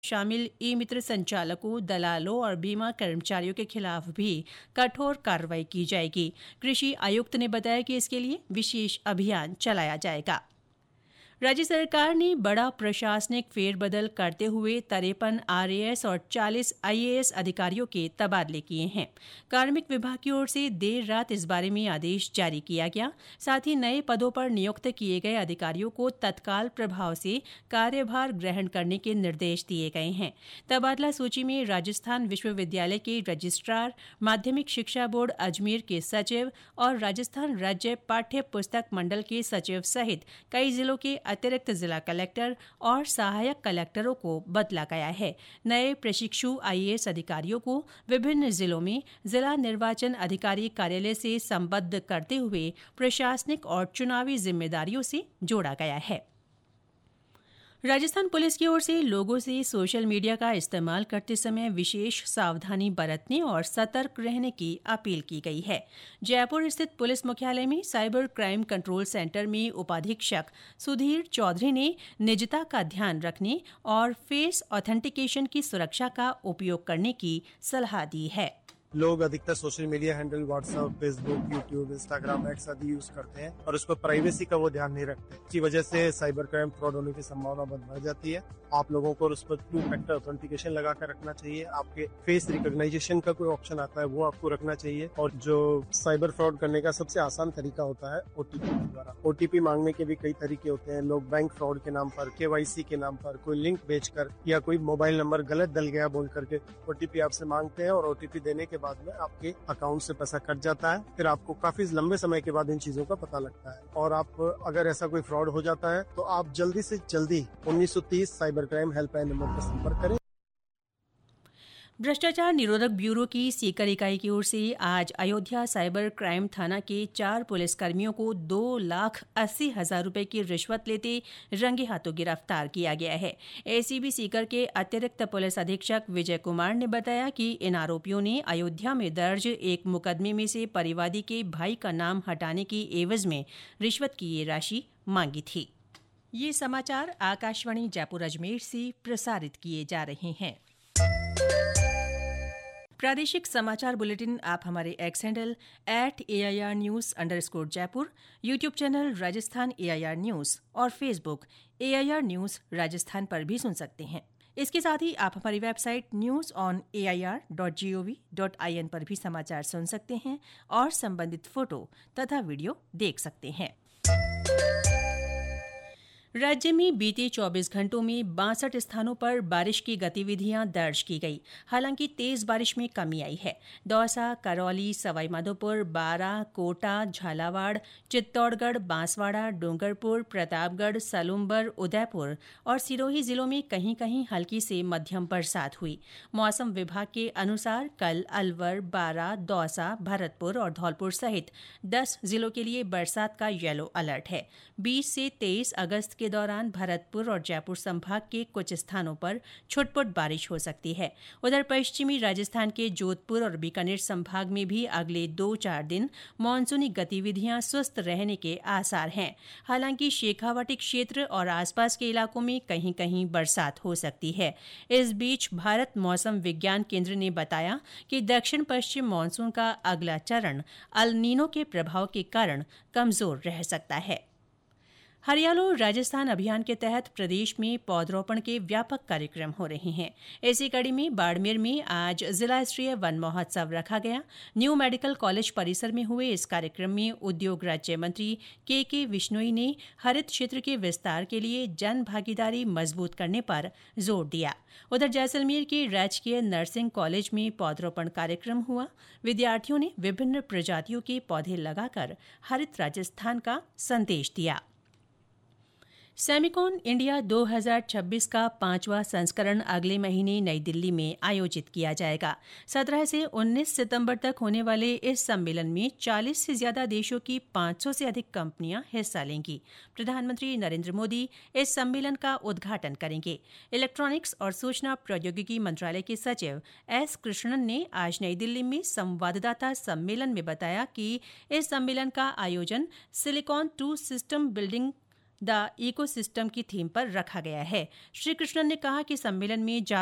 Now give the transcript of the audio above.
शामिल ई मित्र संचालकों, दलालों और बीमा कर्मचारियों के खिलाफ भी कठोर कार्रवाई की जाएगी। कृषि आयुक्त ने बताया कि इसके लिए विशेष अभियान चलाया जाएगा। राज्य सरकार ने बड़ा प्रशासनिक फेरबदल करते हुए 53 आरएएस और 40 आईएएस अधिकारियों के तबादले किए हैं। कार्मिक विभाग की ओर से देर रात इस बारे में आदेश जारी किया गया। साथ ही नए पदों पर नियुक्त किए गए अधिकारियों को तत्काल प्रभाव से कार्यभार ग्रहण करने के निर्देश दिए गए हैं। तबादला सूची में राजस्थान विश्वविद्यालय के रजिस्ट्रार, माध्यमिक शिक्षा बोर्ड अजमेर के सचिव और राजस्थान राज्य पाठ्य पुस्तक मंडल के सचिव सहित कई जिलों के अतिरिक्त जिला कलेक्टर और सहायक कलेक्टरों को बदला गया है। नए प्रशिक्षु आईएएस अधिकारियों को विभिन्न जिलों में जिला निर्वाचन अधिकारी कार्यालय से संबद्ध करते हुए प्रशासनिक और चुनावी जिम्मेदारियों से जोड़ा गया है। राजस्थान पुलिस की ओर से लोगों से सोशल मीडिया का इस्तेमाल करते समय विशेष सावधानी बरतने और सतर्क रहने की अपील की गई है। जयपुर स्थित पुलिस मुख्यालय में साइबर क्राइम कंट्रोल सेंटर में उपाधीक्षक सुधीर चौधरी ने निजता का ध्यान रखने और फेस ऑथेंटिकेशन की सुरक्षा का उपयोग करने की सलाह दी है। लोग अधिकतर social media handle WhatsApp, Facebook, YouTube, Instagram, x आदि यूज करते हैं और उस पर प्राइवेसी का वो ध्यान नहीं रखते। इसकी वजह से साइबर क्राइम फ्रॉड होने की संभावना बहुत बढ़ जाती है। आप लोगों को उस पर 2 फैक्टर ऑथेंटिकेशन लगा कर रखना चाहिए। आपके फेस रिकॉग्नाइजेशन का कोई ऑप्शन आता है वो आपको रखना चाहिए। और जो साइबर फ्रॉड करने का सबसे आसान तरीका होता है ओटीपी के द्वारा। ओटीपी मांगने के भी कई तरीके होते हैं। लोग बैंक फ्रॉड के नाम पर, केवाईसी के नाम पर कोई लिंक भेजकर या कोई मोबाइल नंबर गलत डल गया बोल करके ओटीपी आपसे मांगते हैं और ओटीपी देने के बाद में आपके अकाउंट से पैसा कट जाता है। फिर आपको काफी लंबे समय के बाद इन चीजों का पता लगता है। और आप अगर ऐसा कोई फ्रॉड हो जाता है तो आप जल्दी से जल्दी 1930 साइबर क्राइम हेल्पलाइन नंबर पर संपर्क करें। भ्रष्टाचार निरोधक ब्यूरो की सीकर इकाई की ओर से आज अयोध्या साइबर क्राइम थाना के 4 पुलिसकर्मियों को 2,80,000 रुपए की रिश्वत लेते रंगे हाथों गिरफ्तार किया गया है। एसीबी सीकर के अतिरिक्त पुलिस अधीक्षक विजय कुमार ने बताया कि इन आरोपियों ने अयोध्या में दर्ज एक मुकदमे में से परिवादी के भाई का नाम हटाने की एवज में रिश्वत की ये राशि मांगी थी। ये समाचार आकाशवाणी जयपुर अजमेर से प्रसारित किए जा रहे हैं। प्रादेशिक समाचार बुलेटिन आप हमारे x handle @AIR News_ Jaipur, YouTube channel Rajasthan AIR news और फेसबुक AIR न्यूज राजस्थान पर भी सुन सकते हैं। इसके साथ ही आप हमारी वेबसाइट newsonair.gov.in पर भी समाचार सुन सकते हैं और संबंधित फोटो तथा वीडियो देख सकते हैं। राज्य में बीते 24 घंटों में 62 स्थानों पर बारिश की गतिविधियां दर्ज की गई। हालांकि तेज बारिश में कमी आई है। दौसा, करौली, सवाईमाधोपुर, बारां, कोटा, झालावाड़, चित्तौड़गढ़, बांसवाड़ा, डूंगरपुर, प्रतापगढ़, सलूंबर, उदयपुर और सिरोही जिलों में कहीं कहीं हल्की से मध्यम बरसात हुई। मौसम विभाग के अनुसार कल अलवर, बारां, दौसा, भरतपुर और धौलपुर सहित 10 जिलों के लिए बरसात का येलो अलर्ट है। 20 से 23 अगस्त के दौरान भरतपुर और जयपुर संभाग के कुछ स्थानों पर छुटपुट बारिश हो सकती है। उधर पश्चिमी राजस्थान के जोधपुर और बीकानेर संभाग में भी अगले 2-4 दिन मानसूनी गतिविधियां सुस्त रहने के आसार हैं। हालांकि शेखावाटी क्षेत्र और आसपास के इलाकों में कहीं कहीं बरसात हो सकती है। इस बीच भारत मौसम विज्ञान केंद्र ने बताया कि दक्षिण पश्चिम मानसून का अगला चरण अल नीनो के प्रभाव के कारण कमजोर रह सकता है। हरियालो राजस्थान अभियान के तहत प्रदेश में पौधरोपण के व्यापक कार्यक्रम हो रहे हैं। इसी कड़ी में बाड़मेर में आज जिला स्तरीय वन महोत्सव रखा गया। न्यू मेडिकल कॉलेज परिसर में हुए इस कार्यक्रम में उद्योग राज्य मंत्री के विश्नोई ने हरित क्षेत्र के विस्तार के लिए जन भागीदारी मजबूत करने पर जोर दिया। उधर जैसलमेर के राजकीय नर्सिंग कॉलेज में पौधरोपण कार्यक्रम हुआ। विद्यार्थियों ने विभिन्न प्रजातियों के पौधे लगाकर हरित राजस्थान का संदेश दिया। सेमिकॉन इंडिया 2026 का 5वां संस्करण अगले महीने नई दिल्ली में आयोजित किया जाएगा। 17 से 19 सितंबर तक होने वाले इस सम्मेलन में 40 से ज्यादा देशों की 500 से अधिक कंपनियां हिस्सा लेंगी। प्रधानमंत्री नरेंद्र मोदी इस सम्मेलन का उद्घाटन करेंगे। इलेक्ट्रॉनिक्स और सूचना प्रौद्योगिकी मंत्रालय के सचिव एस कृष्णन ने आज नई दिल्ली में संवाददाता सम्मेलन में बताया कि इस सम्मेलन का आयोजन silicon to system building the ecosystem की थीम पर रखा गया है। श्री कृष्णन ने कहा कि सम्मेलन में